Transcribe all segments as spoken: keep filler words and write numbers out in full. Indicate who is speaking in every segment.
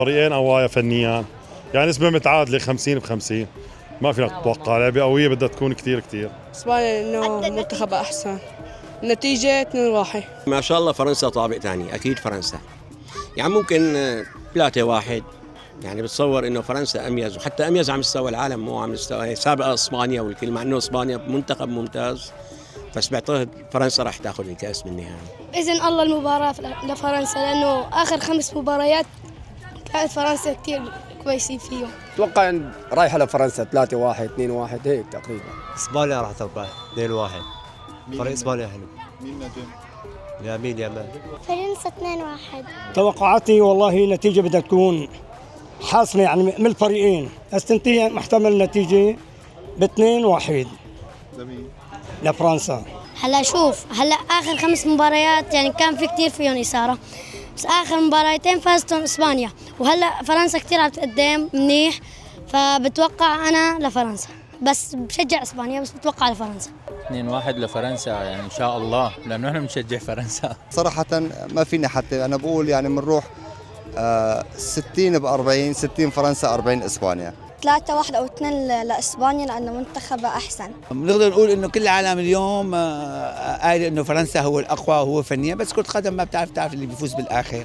Speaker 1: فريقين قوايا فنيا، يعني نسبة متعادلة خمسين ب خمسين. ما فينا تتوقع، لعبة قوية بدها تكون كثير كثير.
Speaker 2: اسبانيا انه منتخب احسن. النتيجة اثنين واحد.
Speaker 3: ما شاء الله فرنسا طابق ثاني، اكيد فرنسا. يعني ممكن ثلاثة واحد. يعني بتصور انه فرنسا اميز، وحتى اميز على مستوى العالم، مو على مستوى سابقه اسبانيا والكل، مع انه اسبانيا منتخب ممتاز. بس بعتقد فرنسا راح تاخذ الكاس من النهايه.
Speaker 4: اذن الله المباراه لفرنسا، لانه اخر خمس مباريات كانت فرنسا كثير كويسين فيهم.
Speaker 5: اتوقع ان رايحه لفرنسا ثلاثة واحد اثنين واحد هيك تقريبا.
Speaker 6: اسبانيا راح تربح اثنين واحد. فريق اسبانيا حلو.
Speaker 7: مين نجم؟
Speaker 6: يمين يامال.
Speaker 8: فرنسا اثنين واحد.
Speaker 9: توقعاتي والله النتيجة بدها تكون حاسمة، يعني من الفريقين. استنتي محتمل النتيجة باثنين واحد.
Speaker 7: لمين؟
Speaker 9: لفرنسا.
Speaker 4: هلا شوف، هلا اخر خمس مباريات يعني كان في كثير فيهم اثاره، بس اخر مباراتين فازتهم اسبانيا، وهلا فرنسا كثير عم تقدم منيح، فبتوقع انا لفرنسا، بس بشجع اسبانيا بس بتوقع لفرنسا.
Speaker 10: اثنين واحد لفرنسا يعني ان شاء الله، لانه احنا بنشجع فرنسا.
Speaker 7: صراحة ما فيني، حتى انا بقول يعني بنروح آه ستين ب أربعين، ستين فرنسا أربعين اسبانيا.
Speaker 8: ثلاثة واحد او اثنين لاسبانيا لانه منتخبها احسن.
Speaker 11: بنقدر نقول انه كل العالم اليوم قايل انه فرنسا هو الاقوى وهو فنيا، بس كرة قدم ما بتعرف تعرف اللي بيفوز بالاخر.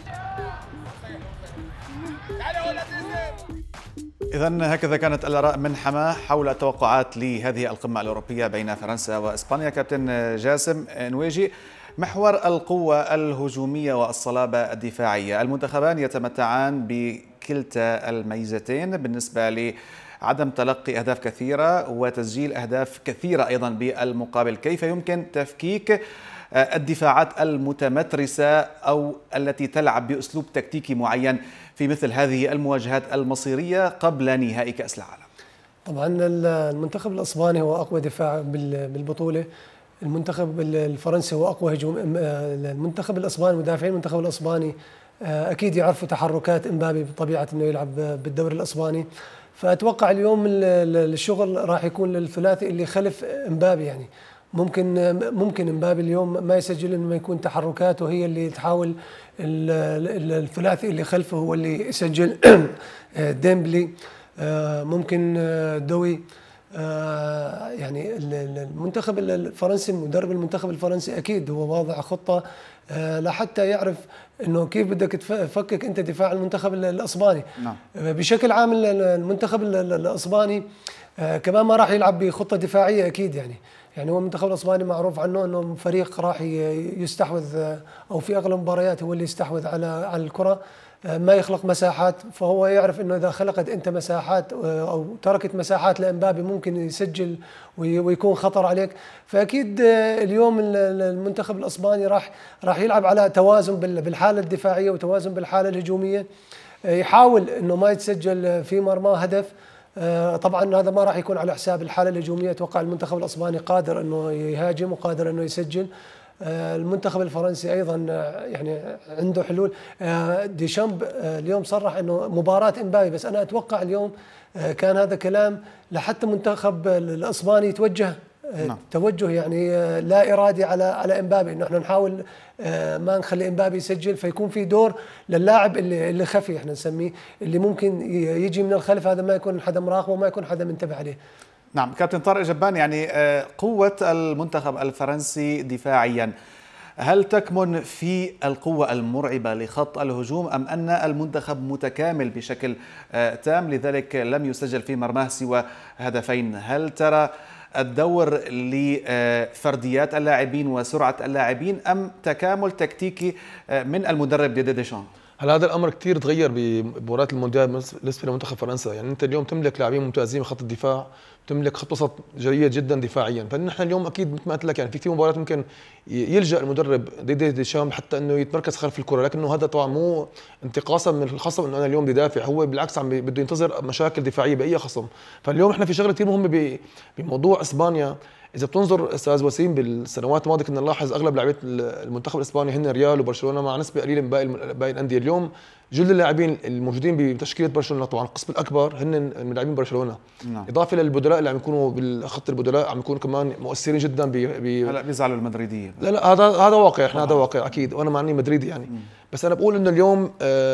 Speaker 12: إذا هكذا كانت الآراء من حماه حول التوقعات لهذه القمة الأوروبية بين فرنسا وإسبانيا. كابتن جاسم نويجي، محور القوة الهجومية والصلابة الدفاعية، المنتخبان يتمتعان بكلتا الميزتين بالنسبة لعدم تلقي أهداف كثيرة وتسجيل أهداف كثيرة أيضا بالمقابل. كيف يمكن تفكيك الدفاعات المتمترسة أو التي تلعب بأسلوب تكتيكي معين في مثل هذه المواجهات المصيرية قبل نهائي كأس العالم؟
Speaker 13: طبعا المنتخب الإسباني هو أقوى دفاع بالبطولة، المنتخب الفرنسي هو أقوى هجوم. المنتخب الإسباني، مدافعين المنتخب الإسباني أكيد يعرفوا تحركات إمبابي بطبيعة أنه يلعب بالدوري الإسباني، فأتوقع اليوم الشغل راح يكون للثلاثي اللي خلف إمبابي. يعني ممكن ممكن امبابي اليوم ما يسجل، انه ما يكون تحركاته هي اللي تحاول الثلاثي اللي خلفه هو اللي يسجل. ديمبلي، ممكن دوي. يعني المنتخب الفرنسي، مدرب المنتخب الفرنسي اكيد هو واضع خطه لحتى يعرف انه كيف بدك تفكك انت دفاع المنتخب الاسباني. نعم. بشكل عام المنتخب الاسباني كمان ما راح يلعب بخطه دفاعيه اكيد. يعني يعني هو المنتخب الاسباني معروف عنه انه فريق راح يستحوذ، او في اغلب المباريات هو اللي يستحوذ على على الكره، ما يخلق مساحات. فهو يعرف انه اذا خلقت انت مساحات او تركت مساحات لامبابي ممكن يسجل ويكون خطر عليك. فاكيد اليوم المنتخب الاسباني راح راح يلعب على توازن بالحاله الدفاعيه وتوازن بالحاله الهجوميه، يحاول انه ما يتسجل في مرماه هدف. طبعا هذا ما راح يكون على حساب الحاله الهجوميه. اتوقع المنتخب الاسباني قادر انه يهاجم وقادر انه يسجل. المنتخب الفرنسي ايضا يعني عنده حلول. ديشامب اليوم صرح انه مباراه امبابي، بس انا اتوقع اليوم كان هذا كلام لحتى المنتخب الاسباني يتوجه نعم. توجه يعني لا ارادي على على امبابي، انه احنا نحاول ما نخلي امبابي يسجل، فيكون في دور للاعب اللي اللي خفي احنا نسميه، اللي ممكن يجي من الخلف، هذا ما يكون حدا مراقبه وما يكون حدا منتبه عليه.
Speaker 12: نعم كابتن طارق جبان، يعني قوة المنتخب الفرنسي دفاعيا هل تكمن في القوة المرعبة لخط الهجوم، أم أن المنتخب متكامل بشكل تام لذلك لم يسجل في مرماه سوى هدفين؟ هل ترى الدور لفرديات اللاعبين وسرعة اللاعبين أم تكامل تكتيكي من المدرب ديدي ديشان؟
Speaker 14: هل هذا الامر كثير تغير بمباراه المونديال بالنسبه لمنتخب فرنسا؟ يعني انت اليوم تملك لاعبين ممتازين بخط الدفاع، تملك خط وسط جيد جدا دفاعيا، فنحن اليوم اكيد مثل ما قلت لك يعني في كثير مباريات ممكن يلجا المدرب ديدي ديشام حتى انه يتمركز خلف الكره، لكنه هذا طبعا مو انتقاصا من الخصم انه انا اليوم بدي دافع، هو بالعكس عم بده ينتظر مشاكل دفاعيه باي خصم. فاليوم احنا في شغله كثير مهمه بموضوع اسبانيا. اذا بتنظر استاذ وسيم بالسنوات الماضيه كنا نلاحظ اغلب لاعبين المنتخب الاسباني هن ريال وبرشلونه مع نسبه قليله من باقي باقي الانديه. اليوم جل اللاعبين الموجودين بتشكيله برشلونه طبعا القسم الاكبر هن من لاعبين برشلونه. نعم. اضافه للبدلاء اللي عم يكونوا بالخط البدلاء عم يكونوا كمان مؤثرين جدا. ب
Speaker 12: هلا بيزعلوا المدريديه.
Speaker 14: لا لا هذا هذا واقع، احنا هذا واقع اكيد، وانا معني مدريدي يعني. مم. بس انا بقول انه اليوم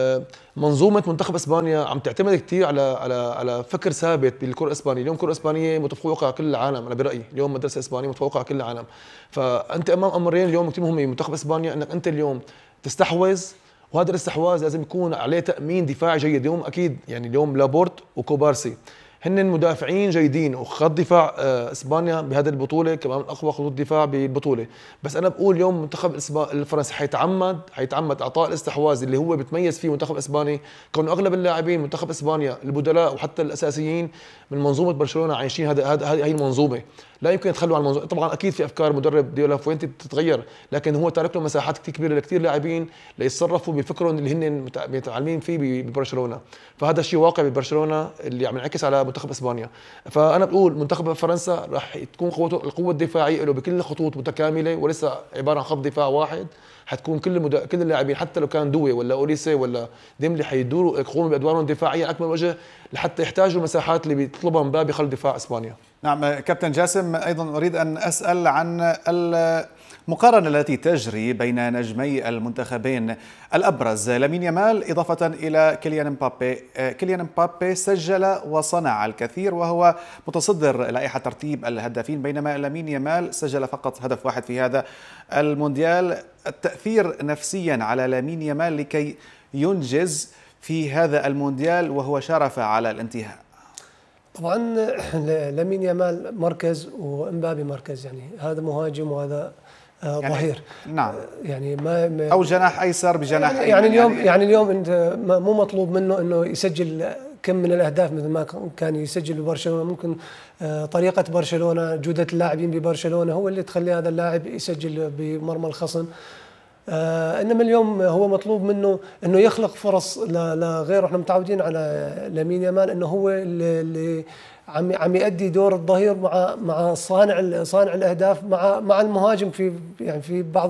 Speaker 14: منظومه منتخب اسبانيا عم تعتمد كثير على على على فكر ثابت بالكره الاسبانيه. اليوم الكره الاسبانيه متفوقه على كل العالم، انا برايي اليوم مدرسه اسبانيه متفوقه على كل العالم. فانت امام امرين اليوم كثير مهمين منتخب اسبانيا، انك انت اليوم تستحوذ، وهذا الاستحواذ لازم يكون عليه تامين دفاعي جيد. اليوم اكيد يعني اليوم لابورت وكوبارسي هن مدافعين جيدين، وخط دفاع اسبانيا بهذه البطوله كمان اقوى خطوط دفاع بالبطوله. بس انا بقول اليوم منتخب الفرنسي حيتعمد حيتعمد اعطاء الاستحواذ اللي هو بتميز فيه منتخب اسباني، كونه اغلب اللاعبين منتخب اسبانيا البدلاء وحتى الاساسيين من منظومه برشلونه عايشين هذا هذا هي المنظومه. لا يمكن يتخلوا عن المنظومه. طبعا اكيد في افكار مدرب ديولا فوينتي بتتغير، لكن هو تارك له مساحات كثير كبيره لكثير لاعبين ليتصرفوا بفكرهم اللي هن متعلمين فيه ببرشلونه. فهذا الشيء واقع ببرشلونه اللي عم ينعكس على منتخب اسبانيا. فانا بقول منتخب فرنسا راح تكون قوته القوه الدفاعيه له بكل الخطوط متكامله، وليس عباره عن خط دفاع واحد. حتكون كل المدا... كل اللاعبين حتى لو كان دوي ولا اوليسي ولا ديمبلي حيدوروا يقوموا بادوارهم دفاعيا اكمل وجه لحتى يحتاجوا المساحات اللي بيطلبها مبابي خلف دفاع اسبانيا.
Speaker 12: نعم كابتن جاسم، ايضا اريد ان اسال عن المقارنه التي تجري بين نجمي المنتخبين الابرز لامين يامال اضافه الى كيليان مبابي. كيليان مبابي سجل وصنع الكثير وهو متصدر لائحه ترتيب الهدافين، بينما لامين يامال سجل فقط هدف واحد في هذا المونديال. التاثير نفسيا على لامين يامال لكي ينجز في هذا المونديال وهو شرف على الانتهاء.
Speaker 13: طبعا لامين يامال مركز وامبابي مركز، يعني هذا مهاجم وهذا ظهير.
Speaker 12: يعني نعم
Speaker 13: يعني ما, ما
Speaker 12: او جناح ايسر بجناح
Speaker 13: يعني, يعني اليوم يعني, يعني اليوم انت مو مطلوب منه انه يسجل كم من الاهداف مثل ما كان يسجل ببرشلونه. ممكن طريقه برشلونه، جوده اللاعبين ببرشلونه هو اللي تخلي هذا اللاعب يسجل بمرمى الخصم. آه انما اليوم هو مطلوب منه انه يخلق فرص لغيره. احنا متعودين على لامين يامال انه هو اللي عم عم يؤدي دور الظهير مع مع صانع صانع الاهداف مع مع المهاجم في يعني في بعض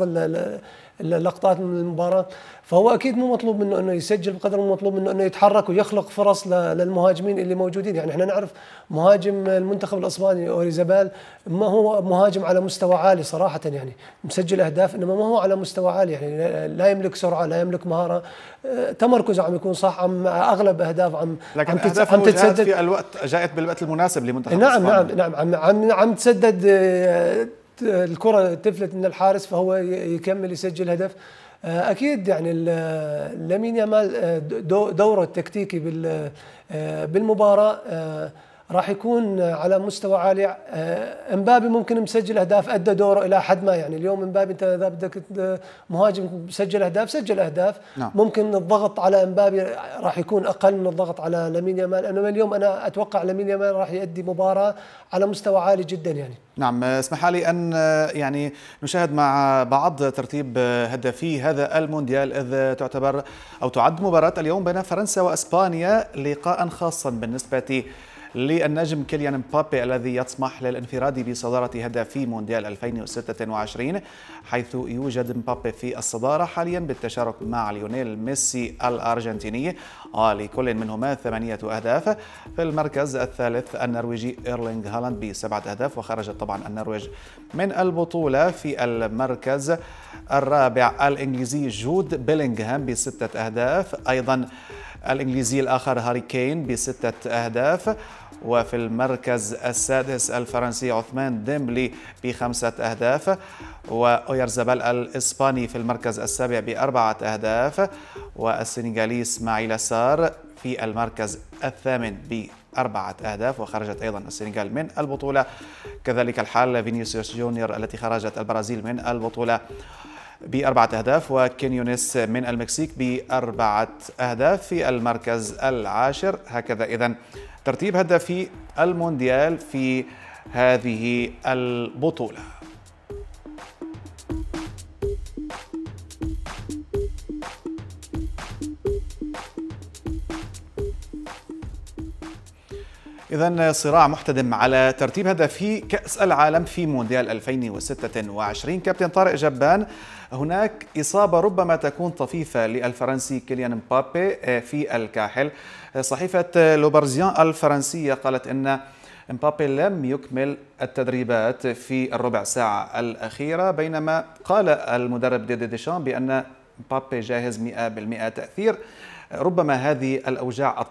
Speaker 13: اللقطات من المباراه. فهو اكيد مو مطلوب منه انه يسجل بقدر ما مطلوب منه انه يتحرك ويخلق فرص للمهاجمين اللي موجودين. يعني احنا نعرف مهاجم المنتخب الاسباني اوريزابال ما هو مهاجم على مستوى عالي صراحه، يعني مسجل اهداف انما ما هو على مستوى عالي، يعني لا يملك سرعه لا يملك مهاره. تمركزه عم يكون صح، عم اغلب اهداف عم
Speaker 12: لكن
Speaker 13: عم,
Speaker 12: تتس... عم تتسدد في الوقت، جاءت بالوقت المناسب لمنتخب
Speaker 13: نعم
Speaker 12: الاسباني.
Speaker 13: نعم نعم عم عم, عم تسدد الكره تفلت من الحارس فهو يكمل يسجل هدف. اكيد يعني لامين يامال دوره التكتيكي بالمباراه راح يكون على مستوى عالي. امبابي ممكن مسجل اهداف ادى دوره الى حد ما، يعني اليوم امبابي انت اذا بدك مهاجم سجل اهداف سجل اهداف. نعم. ممكن الضغط على امبابي راح يكون اقل من الضغط على لامين يامال، انما اليوم انا اتوقع لامين يامال راح يؤدي مباراه على مستوى عالي جدا يعني.
Speaker 12: نعم اسمح لي ان يعني نشاهد مع بعض ترتيب هدافي هذا المونديال، اذ تعتبر او تعد مباراه اليوم بين فرنسا واسبانيا لقاء خاصا بالنسبه للنجم كيليان مبابي الذي يطمح للانفراد بصدارة هدافي مونديال ألفين وستة وعشرين، حيث يوجد مبابي في الصدارة حاليا بالتشارك مع ليونيل ميسي الأرجنتيني ولكل منهما ثمانية أهداف. في المركز الثالث النرويجي إيرلينغ هالاند بسبعة أهداف، وخرجت طبعا النرويج من البطولة. في المركز الرابع الإنجليزي جود بيلينغهام بستة أهداف، أيضا الإنجليزي الآخر هاري كين بستة أهداف. وفي المركز السادس الفرنسي عثمان ديمبلي بخمسة أهداف، وأويرزابال الإسباني في المركز السابع بأربعة أهداف، والسنغالي إسماعيل سار في المركز الثامن بأربعة أهداف، وخرجت أيضا السنغال من البطولة. كذلك الحال فينيسيوس جونيور التي خرجت البرازيل من البطولة بأربعة أهداف، وكينيونيس من المكسيك بأربعة أهداف في المركز العاشر. هكذا إذن ترتيب هدافي المونديال في هذه البطولة. إذن صراع محتدم على ترتيب هدفي كأس العالم في مونديال ألفين وستة وعشرين. كابتن طارق جبان، هناك إصابة ربما تكون طفيفة للفرنسي كيليان مبابي في الكاحل. صحيفة لوبرزيان الفرنسية قالت أن مبابي لم يكمل التدريبات في الربع ساعة الأخيرة، بينما قال المدرب ديدي ديشان بأن مبابي جاهز مئة بالمئة. تأثير ربما هذه الأوجاع